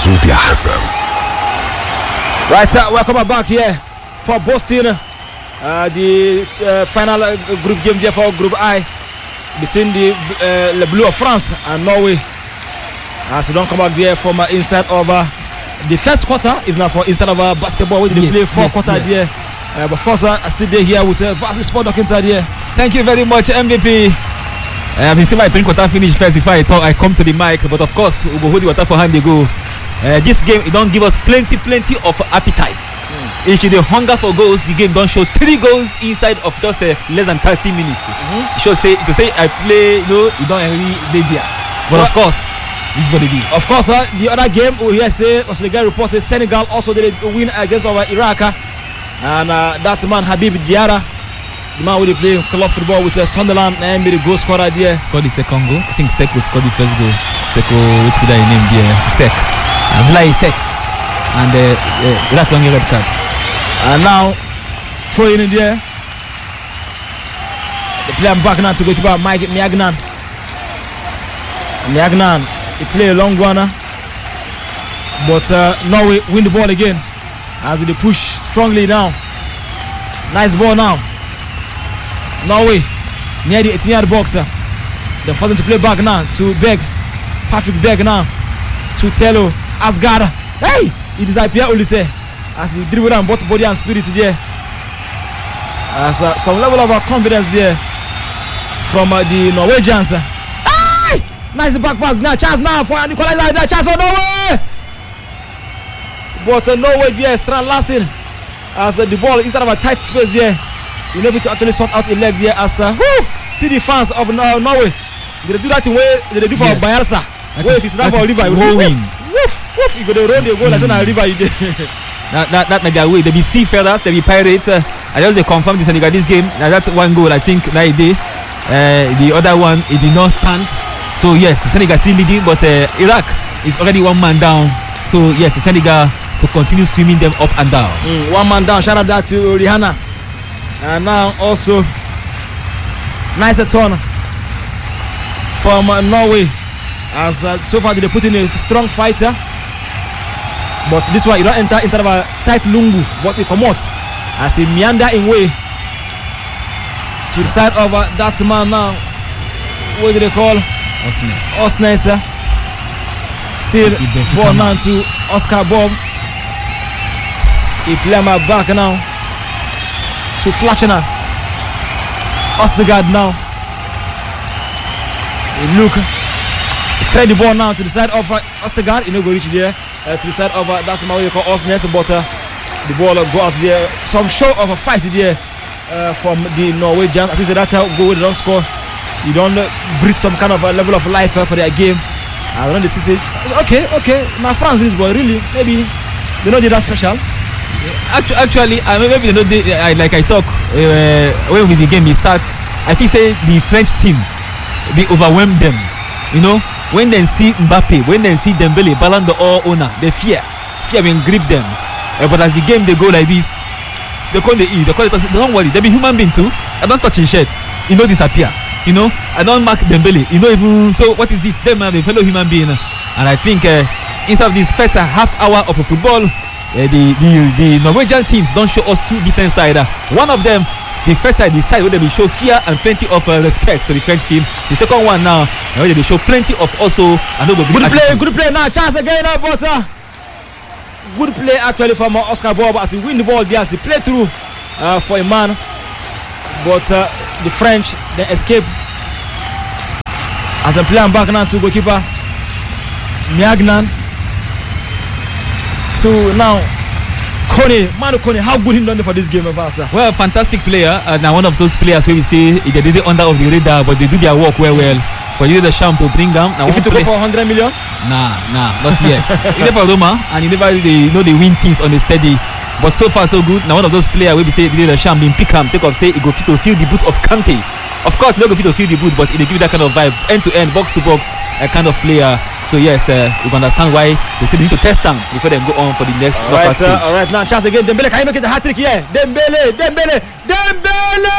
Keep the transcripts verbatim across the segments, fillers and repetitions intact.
Wazobia F M. Right, sir, welcome back here for Boston. Uh, the uh, final uh, group game there for Group I between the uh, Le Bleu of France and Norway. As we don't come back there from uh, inside of uh, the first quarter, if not for inside of uh, basketball, we yes, play four yes, quarter yes. there. Uh, but of course, uh, I sit there here with uh, Varsity Sport documentary here. Thank you very much, M V P. Uh, I've been seeing my drink water finish first before I talk. I come to the mic, but of course, we will hold the water for hand they go. Uh, this game, it don't give us plenty, plenty of appetite. Mm. If you the hunger for goals, the game don't show three goals inside of just uh, less than thirty minutes. Mm-hmm. It should say to say I play, you know, you don't really dey there. But well, of course, this is what it is. Of course, uh, the other game we hear say, also the guy reports say Senegal also did win against our Iraq, and uh, that man Habib Diarra. The man will play club football with uh, Sunderland and made the goal scorer there. Scored the second goal. I think Seko scored the first goal. Seko, what's the name there? Sek. Abdullahi Sek. And uh, uh, that long red card. And now, throwing in there. The player back now to goalkeeper Mike Miagnan. Miagnan, he play a long one. But uh, Norway win the ball again. As they push strongly now. Nice ball now. Norway near the eighteen yard box. Uh, they're forcing to play back now to Berg. Patrick Berg now to Tello Asgard. Hey! He disappeared only say as he dribbled down both body and spirit there. As uh, some level of uh, confidence there from uh, the Norwegians. Uh. Hey! Nice back pass now. Chance now for Nicolai there. Chance for Norway! But uh, Norway there, Strand Larsen as uh, the ball inside of a tight space there. You never to actually sort out a leg there as uh, whoo, see the fans of uh, Norway. They do that in way they do for yes. Bayelsa. Where if it's not for River, you will win. Woof, woof. You go to road, you go like a river. That that that may be a way. They be seafarers, they be pirates. Uh, I just they confirm this Senegal this game. Now that's one goal. I think that day. Uh, the other one it did not stand. So yes, Senegal still leading, but uh, Iraq is already one man down. So yes, Senegal to continue swimming them up and down. Mm, one man down. Shout out that to Rihanna. And now also nicer turn from uh, Norway as uh, so far they put in a strong fighter, but this one you don't enter into a tight lungu but we come out as he meander in way to the side of uh, that man now. What do they call? Osnes. Osnes uh, still ball now to Oscar Bob. He play my back now to Flatchener. Ostergaard now. Look, try the ball now to the side of uh, Ostergaard. You know, go reach there uh, to the side of uh, that's what you call Osnes, but uh, the ball uh, go out there. Some show of a fight there uh, from the Norwegians. As I said, that uh, goal they don't score. You don't uh, breathe some kind of a level of life uh, for their game. I don't know. This is it. Okay, okay. Now France wins, boy. Really, maybe they know they're that special. Actually, actually, I mean, maybe you know, they, I, like I talk uh, when the game starts. I feel say the French team they overwhelm them. You know, when they see Mbappe, when they see Dembele, Ballon d'Or owner, they fear, fear will grip them. Uh, but as the game they go like this, they call the E, they call it. Don't worry, they be human being too. I don't touch in shirts, you know, disappear. You know, I don't mark Dembele. You know, even so, what is it? Them have a fellow human being, and I think uh, instead of this first uh, half hour of a football. Uh, the, the the Norwegian teams don't show us two different sides. Uh, one of them, the first side, the side where they will show fear and plenty of uh, respect to the French team. The second one now, where they will show plenty of also another good play, attitude. Good play now. Chance again, uh, but uh, good play actually from uh, Oscar Bob as he win the ball there, as he play through uh, for a man. But uh, the French they escape as they play back now to goalkeeper Miagnan. So now, Kone, Manu Kone, how good him done for this game, Avasa? Well, fantastic player. Uh, now one of those players where we say they did it under of the radar, but they do their work well, well. For you, the sham to bring them. Now if it to go for one hundred million? Nah, nah, not yet. He never Roma, and he never they you know they win things on the steady. But so far so good. Now one of those players where we say they did the sham being pick him, sake of say he go fit to feel the boot of Kante. Of course, he don't go fit to feel the boot, but he give you that kind of vibe, end to end, box to box, a kind of player. So yes, uh, you can understand why they say they need to test him before they go on for the next knockout stage. Uh, all right, now chance again. Dembele, can you make it a hat trick here? Dembele, Dembele, Dembele!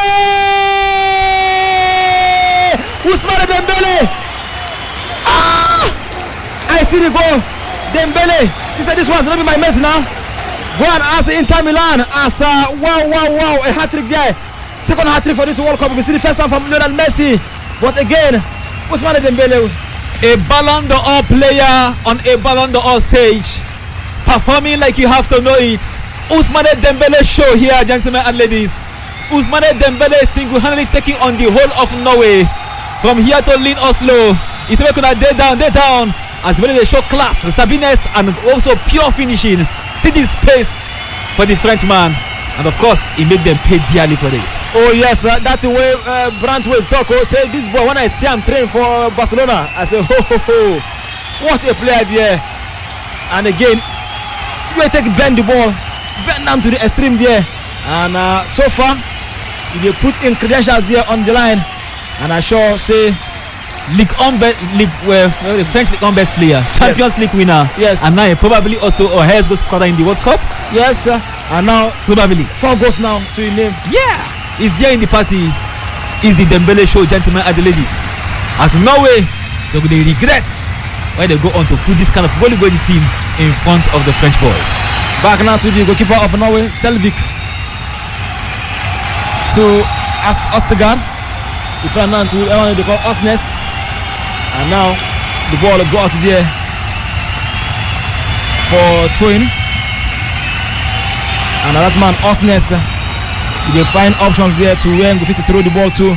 Ousmane Dembele! Ah! I see the goal. Dembele. He said this one's not be my mess now. Go and ask Inter Milan as uh, wow, wow, wow, a hat-trick there. Second hat-trick for this World Cup. We see the first one from Lionel Messi. But again, Ousmane Dembele, a Ballon d'Or player on a Ballon d'Or stage, performing like you have to know it. Ousmane Dembele show here, gentlemen and ladies. Ousmane Dembele single-handedly taking on the whole of Norway from here to Lyn Oslo. He's making a day down, day down. As well as they show class, sabiness, and also pure finishing. See this space for the Frenchman, and of course, he made them pay dearly for it. Oh yes, uh, that's the way uh, Brandt will talk. Oh, say this boy, when I see him train for Barcelona, I say, ho ho ho, what a player there! And again, you take bend the ball, bend them to the extreme there, and uh, so far, they put in credentials there on the line, and I sure say. League on best, league uh, French League on best player, Champions yes. League winner, yes, and now probably also a highest goal scorer in the World Cup. Yes, uh, and now probably four goals now to his name. Yeah, he's there in the party. Is the Dembele show, gentlemen and the ladies. As Norway, they will regret why they go on to put this kind of goalie goalie team in front of the French boys. Back now to the goalkeeper of Norway, Selvik. To Ast Ostergaard. We plan now to uh, they call Osnes. And now the ball will go out there for throwing. And that man Osnes, uh, they find options there to when go fit to throw the ball to.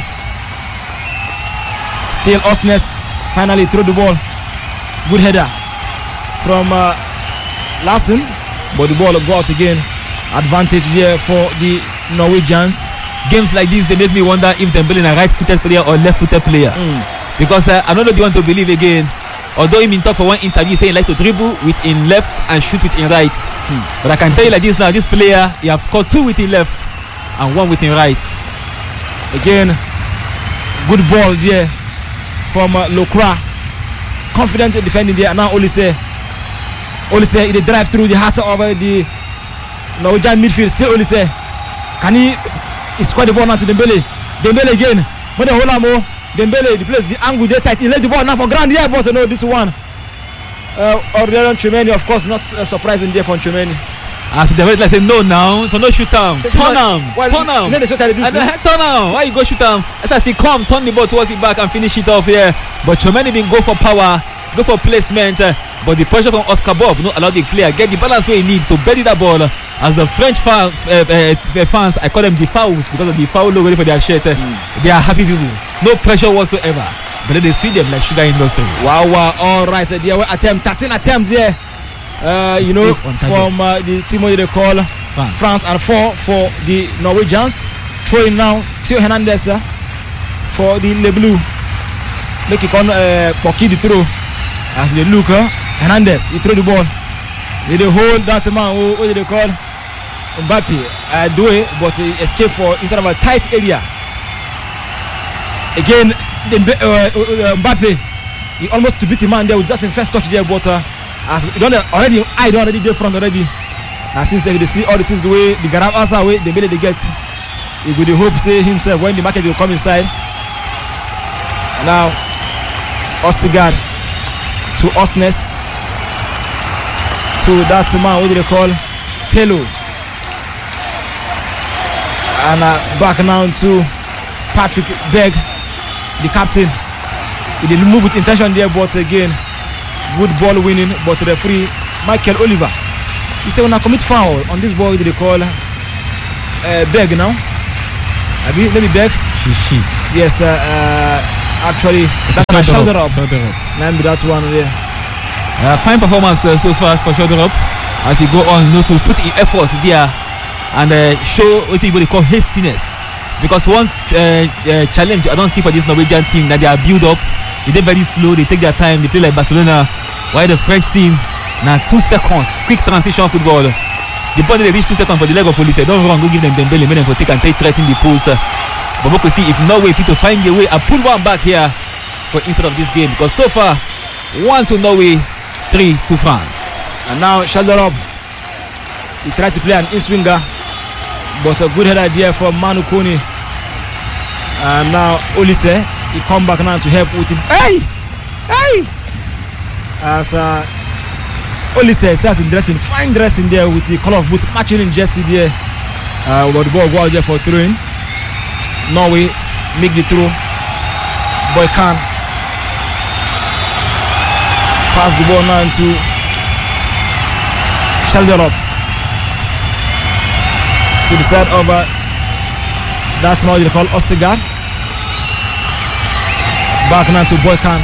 Still Osnes finally throw the ball. Good header from uh, Larsen, but the ball will go out again. Advantage there for the Norwegians. Games like this, they make me wonder if Dembele is a right-footed player or left-footed player. Mm. Because uh, I don't know if you want to believe again. Although he been talk for one interview saying he like to dribble with in left and shoot with in right. Hmm. But I can tell you like this now, this player, he have scored two with in left and one with in right. Again, good ball there from uh, Locroix. Confident defending there. And now Olise. Olise, he drive through the heart of uh, the Norwegian midfield. Still Olise. Can he, he square the ball now to Dembele. Dembele again. But the whole more. Dembele, the place, the angle there tight. He let the ball now for ground. Yeah, but no, this one. Uh, Aurélien Tchouameni, of course, not uh, surprising there for Tchouameni. As the like say no now, for no shoot him. Turn him, turn him. Turn him. Why you go shoot him? As I see, come, turn the ball towards the back and finish it off here. But Tchouameni been go for power, go for placement. Uh, but the pressure from Oscar Bob no allow the player get the balance where he needs to bury that ball. As the French fan, uh, uh, fans, I call them the fouls because of the foul logo for their shirt. Uh, mm. They are happy people. No pressure whatsoever. But then they sweep them like sugar industry. Wow, wow. All right. So there were attempt, thirteen attempts there. Uh, you know, from uh, the team they call France. France and four for the Norwegians. Throwing now Theo Hernandez uh, for the Le Bleu. Make it on uh, Pocky the throw. As they look, uh, Hernandez, he throw the ball. They hold that man, who, what do they call? Mbappe. Uh, do it, but he escaped for instead of a tight area. Again, the, uh, uh, Mbappe, he almost to beat the man there with just in first touch there, but uh, as don't already, I don't already there front already. And since they see all the things way, the Garab Asa way, the belly they get, he would hope say himself when the market will come inside. Now, Ostergaard to Osnes to that man, what do they call? Tello. And uh, back now to Patrick Berg, the captain. He didn't move with intention there, but again, good ball winning. But the referee, Michael Oliver, he said when I commit foul on this ball, what do they call? Uh, Berg now. Abi, let me Berg. She, she. Yes, uh, uh, actually, that's a shoulder up. Shoulder up. Maybe that one there. Uh, fine performance uh, so far for shoulder up as he go on, you know, to put in effort there and uh, show what people call hastiness. Because one uh, uh, challenge I don't see for this Norwegian team that they are build up. They're very slow. They take their time. They play like Barcelona. While the French team now two seconds, quick transition football. The ball they reach two seconds for the leg of police. Don't run, go give them Dembele, make them for take and take threaten the post. But we could see if Norway fit to find a way and pull one back here for instead of this game. Because so far, one to Norway, three to France. And now Shalderop, he tried to play an in-swinger, but a good head idea from Manu Kone. And now Olise, he come back now to help with him. Hey! Hey! As uh, Olise says in dressing, fine dressing there with the color of boot matching in jersey there. Uh, but the ball go out there for throwing. Norway make the throw. Boykan pass the ball now to Shelderup to the side of uh, that's now they call Ostegard. Back now to Boykan.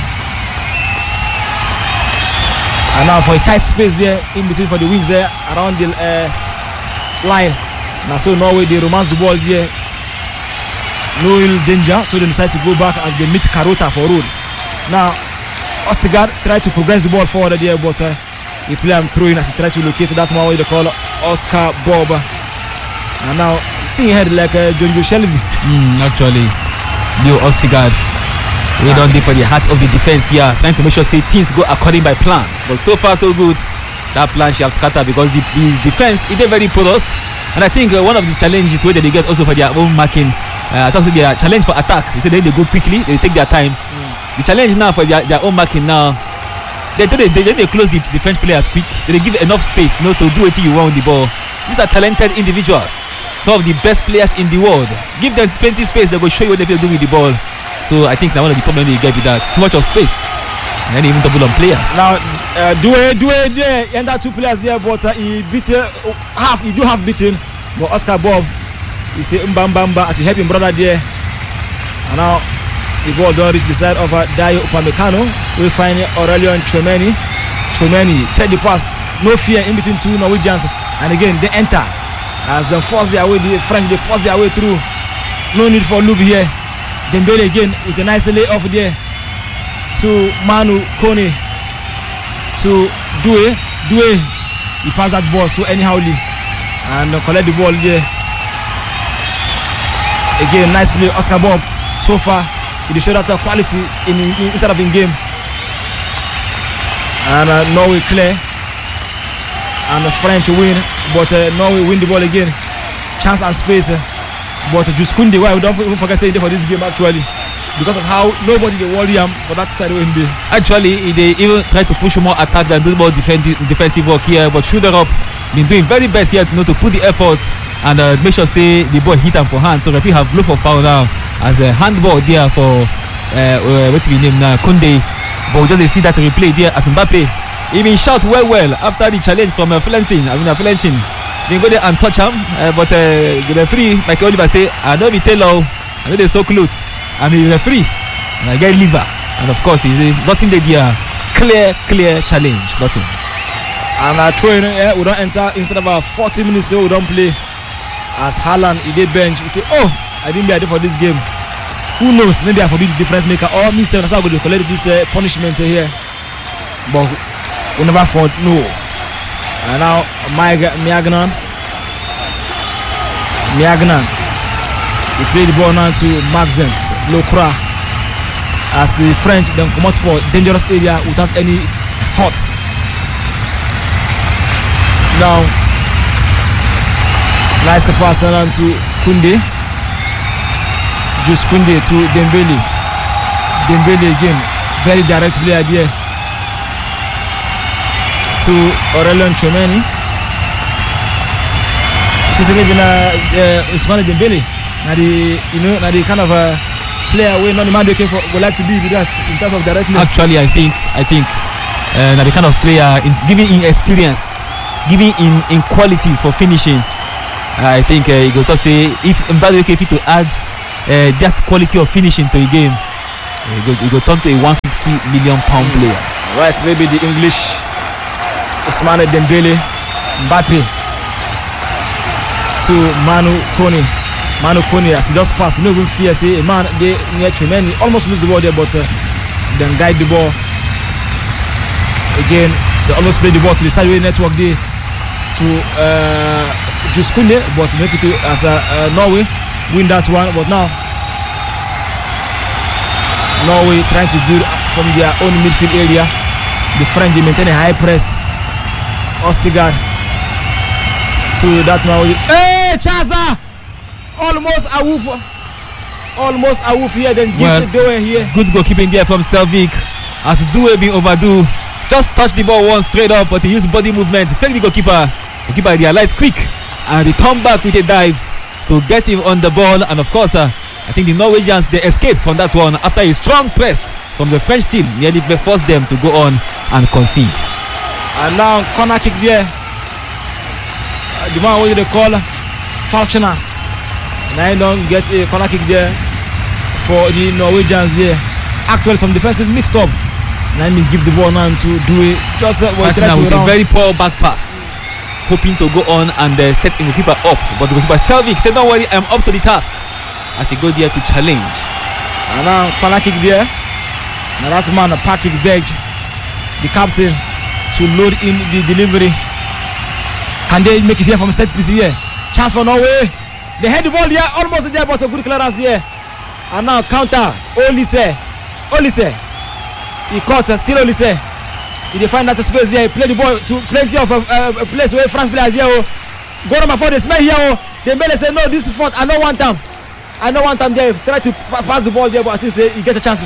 And now for a tight space there in between for the wings there around the uh, line. Now so Norway they romance the ball there. No real danger, so they decide to go back and they meet Karota for road. Now Ostegard tried to progress the ball forward there, but uh, he play him throwing as he tried to locate that man what they call Oscar Bob. And now seeing head like uh, John Joe Shelby. Mm, actually, Leo Ostegard. We yeah. don't do for the heart of the defense here, trying to make sure say things go according by plan. But so far so good. That plan she have scattered because the, the defense is very porous. And I think uh, one of the challenges where they get also for their own marking. Uh, I thought their challenge for attack. They say they, they go quickly, they take their time. Mm. The challenge now for their, their own marking now. They they, they, they close the, the French players quick. They give enough space, you know, to do anything you want with the ball. These are talented individuals, some of the best players in the world. Give them plenty space, they will show you what they feel do with the ball. So I think now one of the problems they get with that, too much of space, and then even double on players. Now, uh, Due Due there, enter two players there, but uh, he beat uh, half. He do half beaten, but Oscar Bob, he say mbambamba as he help him brother there, and now the ball don't reach the side of uh, Dayo Upamecano. We find Aurelian Chouameni. Chouameni take the pass, no fear in between two Norwegians, and again they enter as they force their way. The French they force their way through. No need for loop here. Dembele again with a nice lay off there to Manu Kone to Due. Due he passed that ball so anyhowly and uh, collect the ball there. Again nice play Oscar Bob. So far he showed that quality in, in instead of in game. And uh, Norway clear and the French win, but uh, Norway win the ball again. Chance and space. Uh, But Juskunde, why we don't even forget saying for this game actually, because of how nobody they worry him for that side when they actually they even try to push more attack than do more defensive defensive work here. But Shelderup been doing very best here to know to put the effort and uh, make sure say the ball hit him for hand. So referee have blow for foul now as a handball there for uh, uh, what's his name now Kunde. But we just see that replay there as Mbappe even shout well well after the challenge from uh, Flencing. I mean uh, Flencing. They go there and touch him, uh, but uh, the referee, like Oliver say, I know the tailor, I know they so close, and the referee, and I get liver, and of course, he's nothing there, clear, clear challenge, nothing. And I uh, throw in, uh, we don't enter instead of uh, forty minutes, so we don't play. As Haaland, he did bench, he say, oh, I didn't be ready for this game. Who knows? Maybe I forbid the difference maker, or me saying, I'm going to collect this uh, punishment uh, here, but we never fought, no. And now Miagnan Miagnan he played the ball now to Maxence Locroix as the French then come out for dangerous area without any hots. Now nice pass on to Kunde. Just Kunde to Dembele. Dembele again, very direct player there to Aurelian Chouameni. It is even uh, Ousmane Dembele. Now the you know now the kind of a uh, player we not the man they for would like to be with that in terms of directness. Actually, I think I think uh, now the kind of player in giving in experience, giving in in qualities for finishing. Uh, I think uh, you go to say if Mbappe fit to add uh, that quality of finishing to a game, uh, you go you go turn to a one hundred fifty million pound mm. player. Right, maybe the English. Ousmane Dembele, Mbappe to Manu Kone. Manu Kone as he just pass, no even fear. Say a man they near Chouameni almost lose the ball there, but uh, then guide the ball again. They almost play the ball to the sideway network there to uh, Juskunde, but maybe as uh, uh, Norway win that one. But now Norway trying to build from their own midfield area. The French they maintain a high press. Ostegard so that now hey chance now almost a woof almost a woof here then give well, the door here. Good goalkeeping there from Selvik as Due being overdue just touched the ball once straight up, but he used body movement. Fake the goalkeeper. Goalkeeper realized quick and returned back with a dive to get him on the ball. And of course, uh, I think the Norwegians, they escaped from that one after a strong press from the French team nearly forced them to go on and concede. And now corner kick there. Uh, the man what they call Falchner. Now don't get a corner kick there for the Norwegians here. Actually, some defensive mixed up. Now me give the ball now to do it. Just uh, well, try to with a very poor back pass, hoping to go on and uh, set the goalkeeper up. But the goalkeeper Selvik said, "Don't worry, I'm up to the task." As he go there to challenge. And now corner kick there. Now that man Patrick begged the captain to load in the delivery. Can they make it here from set piece here? Chance for Norway. They had the ball there, almost there, but a good clearance there. And now counter. Olise. Olise. He caught uh, still Olise. He dey find that space there. He played the ball to plenty of a uh, uh, place where France players here. Oh. Go number four. They smell here. Oh. They may say no. This is fourth. I know one time. I know one time they try to pa- pass the ball there, but I think say he get a chance to